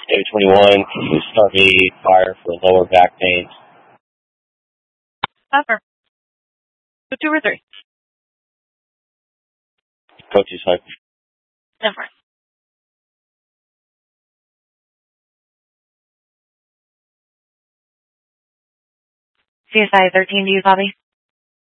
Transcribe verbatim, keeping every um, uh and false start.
David twenty-one, can you start me fire for lower back pain? Upper. Two or three? Coach's side. Different. C S I thirteen, do you copy?